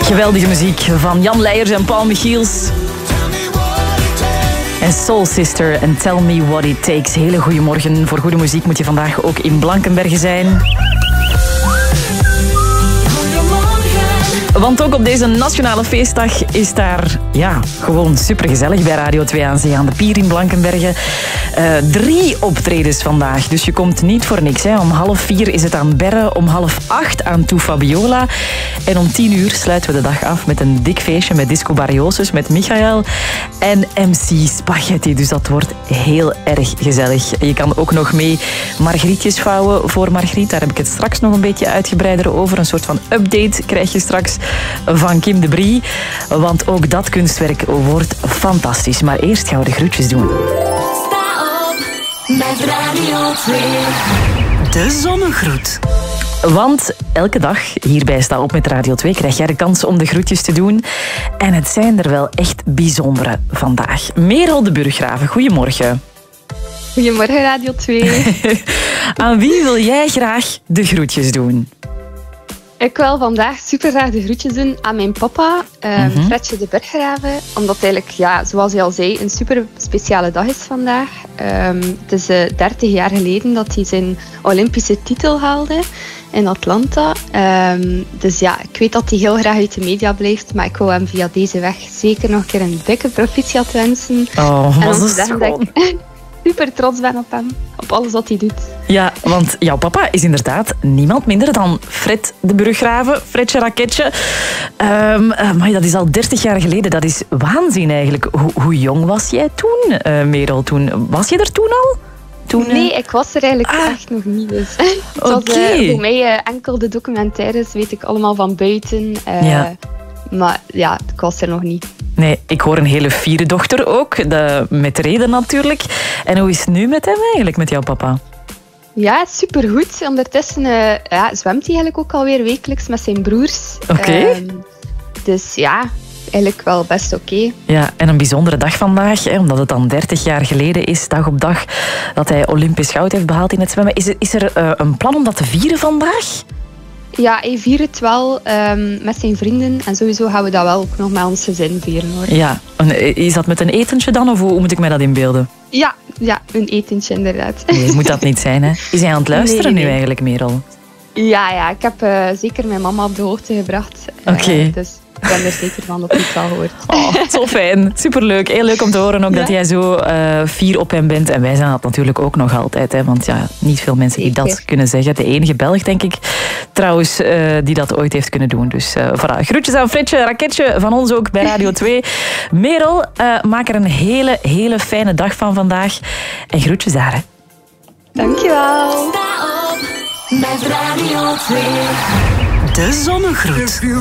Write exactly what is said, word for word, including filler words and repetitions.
Geweldige muziek van Jan Leijers en Paul Michiels. En Soul Sister en Tell Me What It Takes. Hele goede morgen. Voor goede muziek moet je vandaag ook in Blankenberge zijn. Want ook op deze nationale feestdag is daar ja, gewoon supergezellig bij Radio twee aan Zee aan de Pier in Blankenberge. Uh, drie optredens vandaag, dus je komt niet voor niks. Hè. Om half vier is het aan Berre, om half acht aan Toe Fabiola. En om tien uur sluiten we de dag af met een dik feestje met Disco Barriosus, met Michael en M C Spaghetti. Dus dat wordt heel erg gezellig. Je kan ook nog mee margrietjes vouwen voor Margriet. Daar heb ik het straks nog een beetje uitgebreider over. Een soort van update krijg je straks van Kim de Brie. Want ook dat kunstwerk wordt fantastisch. Maar eerst gaan we de groetjes doen. Sta op met Radio twee. De zonnegroet. Want elke dag hier bij Sta op met Radio twee krijg jij de kans om de groetjes te doen. En het zijn er wel echt bijzondere vandaag. Merel de Burggraven, goedemorgen. Goedemorgen Radio twee. Aan wie wil jij graag de groetjes doen? Ik wil vandaag super graag de groetjes doen aan mijn papa, um, mm-hmm. Fredje de Burggraven. Omdat het eigenlijk, ja, zoals hij al zei, een super speciale dag is vandaag. Um, het is uh, dertig jaar geleden dat hij zijn Olympische titel haalde in Atlanta. Um, dus ja, ik weet dat hij heel graag uit de media blijft. Maar ik wil hem via deze weg zeker nog een keer een dikke proficiat wensen. Oh, wat is dat super trots ben op hem, op alles wat hij doet. Ja, want jouw papa is inderdaad niemand minder dan Fred de Burggraven, Fredje Raketje. Um, maar dat is al dertig jaar geleden, dat is waanzin eigenlijk. Hoe, hoe jong was jij toen, uh, Merel? Toen, was je er toen al? Toen, uh... Nee, ik was er eigenlijk ah. echt nog niet. Dus. Oké. Okay. Uh, voor mij uh, enkel de documentaires weet ik allemaal van buiten. Uh, ja. Maar ja, ik was er nog niet. Nee, ik hoor een hele fiere dochter ook, de, met reden natuurlijk. En hoe is het nu met hem eigenlijk, met jouw papa? Ja, supergoed. Ondertussen uh, ja, zwemt hij eigenlijk ook alweer wekelijks met zijn broers. Oké. Okay. Um, dus ja, eigenlijk wel best oké. Okay. Ja, en een bijzondere dag vandaag, hè, omdat het dan dertig jaar geleden is, dag op dag, dat hij Olympisch goud heeft behaald in het zwemmen. Is er, is er uh, een plan om dat te vieren vandaag? Ja, hij viert het wel um, met zijn vrienden. En sowieso gaan we dat wel ook nog met ons gezin vieren, hoor. Ja, is dat met een etentje dan? Of hoe moet ik mij dat inbeelden? Ja, ja, een etentje inderdaad. Nee, moet dat niet zijn, hè? Is hij aan het luisteren nee, nee. nu eigenlijk, Merel? Ja, ja, ik heb uh, zeker mijn mama op de hoogte gebracht. Oké. Okay. Uh, dus ik ben er zeker van dat hij het al hoort. Oh, zo fijn. Superleuk. Heel leuk om te horen ook ja. dat jij zo uh, fier op hem bent. En wij zijn dat natuurlijk ook nog altijd. Hè? Want ja, niet veel mensen die dat kunnen zeggen. De enige Belg, denk ik, trouwens, uh, die dat ooit heeft kunnen doen. Dus uh, voilà. Groetjes aan Fredje, Raketje van ons ook bij Radio twee. Merel, uh, maak er een hele, hele fijne dag van vandaag. En groetjes daar, hè. Dankjewel. Sta op met Radio twee. De zonnegroet.